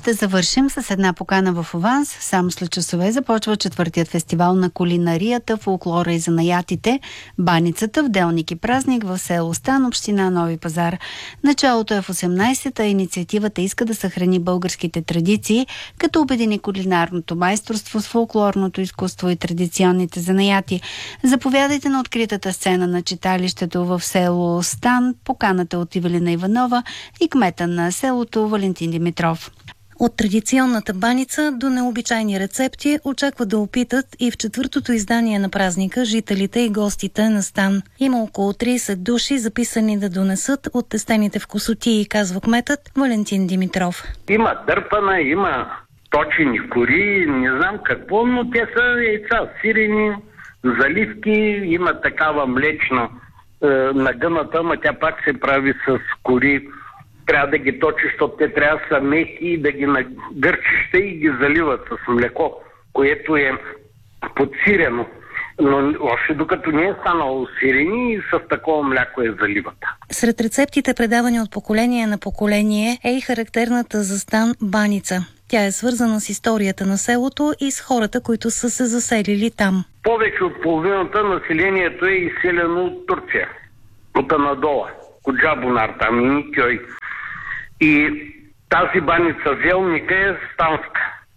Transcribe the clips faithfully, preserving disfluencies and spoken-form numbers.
Ще завършим с една покана в Аванс. Само след часове започва четвъртият фестивал на кулинарията, фолклора и занаятите Баницата в Делник и празник в село Стан, община Нови пазар. Началото е в осемнайсета, а инициативата иска да съхрани българските традиции, като обедини кулинарното майсторство с фолклорното изкуство и традиционните занаяти. Заповядайте на откритата сцена на читалището в село Стан. Поканата от Ивелина Иванова и кмета на селото Валентин Димитров. От традиционната баница до необичайни рецепти очаква да опитат и в четвъртото издание на празника жителите и гостите на Стан. Има около трийсет души записани да донесат от тестените вкусотии, казва кметът Валентин Димитров. Има дърпана, има точени кори, не знам какво, но те са яйца, сирени, заливки, има такава млечна е, нагъната, ама тя пак се прави с кори. Трябва да ги точиш, защото те трябва да са меки и да ги нагърчиш и ги заливат с млеко, което е подсирено. Но още докато не е станало сирени, и с такова мляко е заливата. Сред рецептите, предавани от поколение на поколение, е и характерната за Стан баница. Тя е свързана с историята на селото и с хората, които са се заселили там. Повече от половината населението е изселено от Турция, от Анадола, от Джабунар, там и Никьой. И тази баница Велника е станска,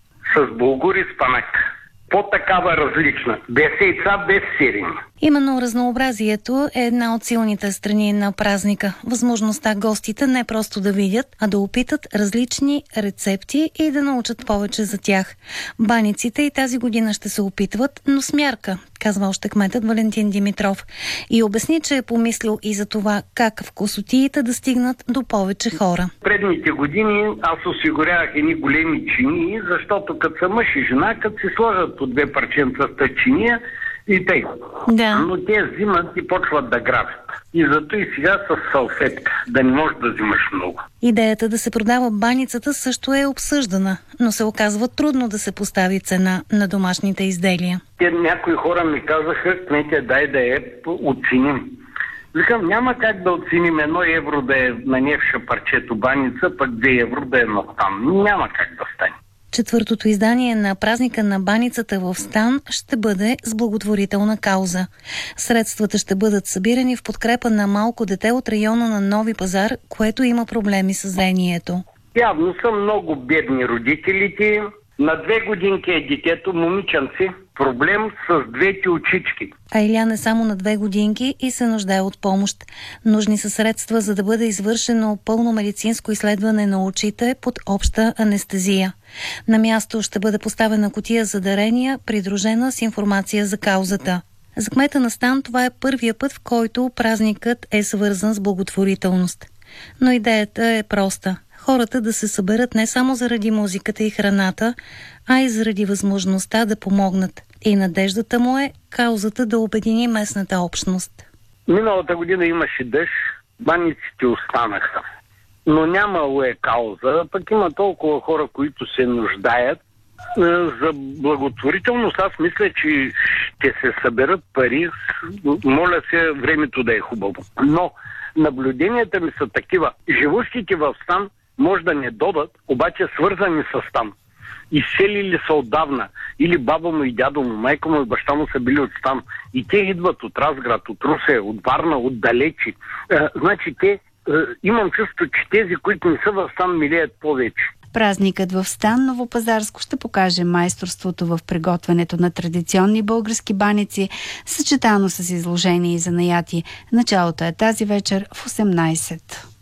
с булгур и спанак. По-такава различна, без яйца, без сирени. Именно разнообразието е една от силните страни на празника. Възможността гостите не просто да видят, а да опитат различни рецепти и да научат повече за тях. Баниците и тази година ще се опитват, но с мярка, казва още кметът Валентин Димитров. И обясни, че е помислил и за това как вкусотиите да стигнат до повече хора. Предните години аз осигурявах едни големи чинии, защото като са мъж и жена, като се сложат по две парченца с чиния, и тъй. Да. Но те взимат и почват да грабят. И зато и сега с салфетка, да не можеш да взимаш много. Идеята да се продава баницата също е обсъждана, но се оказва трудно да се постави цена на домашните изделия. Те някои хора ми казаха, кмете, дай да я оценим. Викам, няма как да оценим едно евро да е на невша парчето баница, пък две евро да е на там. Няма как да стане. Четвъртото издание на празника на баницата в Стан ще бъде с благотворителна кауза. Средствата ще бъдат събирани в подкрепа на малко дете от района на Нови пазар, което има проблеми с зрението. Явно са много бедни родителите. На две годинки е детето, момиченци, проблем с двете очички. А Илян е само на две годинки и се нуждае от помощ. Нужни са средства, за да бъде извършено пълно медицинско изследване на очите под обща анестезия. На място ще бъде поставена кутия за дарения, придружена с информация за каузата. За кмета на Стан това е първия път, в който празникът е свързан с благотворителност. Но идеята е проста. Хората да се съберат не само заради музиката и храната, а и заради възможността да помогнат. И надеждата му е каузата да обедини местната общност. Миналата година имаше дъжд, баниците останаха. Но нямало е кауза, пък има толкова хора, които се нуждаят. За благотворителност аз мисля, че ще се съберат пари. Моля се времето да е хубаво. Но наблюденията ми са такива. Живущите в Стан може да не додат, обаче свързани с Стан. Изселили са отдавна. Или баба му и дядо му, майка му и баща му са били от Стан. И те идват от Разград, от Русе, от Варна, от далечи. Е, значи те, е, имам чувство, че тези, които не са в Стан, милеят повече. Празникът в Стан Новопазарско ще покаже майсторството в приготвянето на традиционни български баници, съчетано с изложение и занаяти. Началото е тази вечер в осемнайсет.